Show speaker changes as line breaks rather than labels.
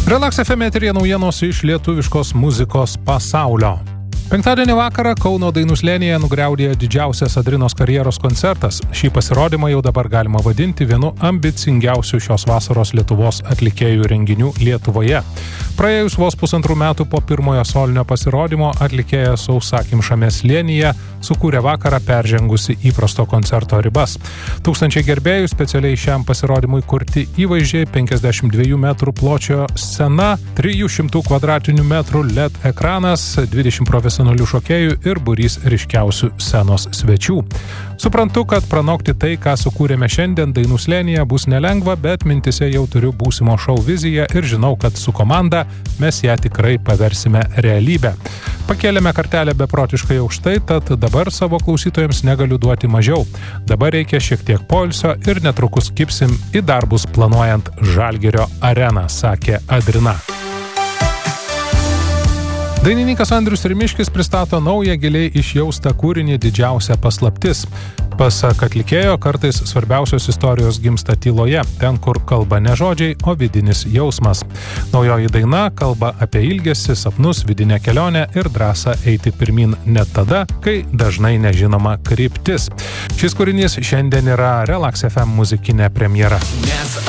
Relax FM eteryje naujienos iš lietuviškos muzikos pasaulio. Penktadienį vakarą Kauno Dainų slėnyje nugriaudėjo didžiausias Adrinos karjeros koncertas. Šį pasirodymą jau dabar galima vadinti vienu ambicingiausių šios vasaros Lietuvos atlikėjų renginių Lietuvoje. Praėjus vos 1,5 metų po pirmojo solinio pasirodymo atlikėja sausakimšame slėnyje sukūrė vakarą peržengusi įprasto koncerto ribas. Tūkstančiai gerbėjų specialiai šiam pasirodymui kurti įvaizdžiai, 52 metrų pločio scena, 300 kvadratinių metrų LED ekranas, 20 profesionalių šokėjų ir būrys ryškiausių scenos svečių. Suprantu, kad pranokti tai, ką sukūrėme šiandien Dainų slėnyje, bus nelengva, bet mintise jau turiu būsimo šou viziją ir žinau, kad su komanda mes ją tikrai paversime realybę. Pakėlėme kartelę beprotiškai aukštai, tad dabar savo klausytojams negaliu duoti mažiau. Dabar reikia šiek tiek poilsio ir netrukus kipsim į darbus planuojant Žalgirio areną, sakė Adrina. Dainininkas Andrius Rimiškis pristato naują giliai išjaustą kūrinį Didžiausia paslaptis. Pasak atlikėjo, kartais svarbiausios istorijos gimsta tyloje, ten, kur kalba ne žodžiai, o vidinis jausmas. Naujoji daina kalba apie ilgesį, sapnus, vidinę kelionę ir drąsą eiti pirmin net tada, kai dažnai nežinoma kryptis. Šis kūrinys šiandien yra Relax FM muzikinė premjera.
Nes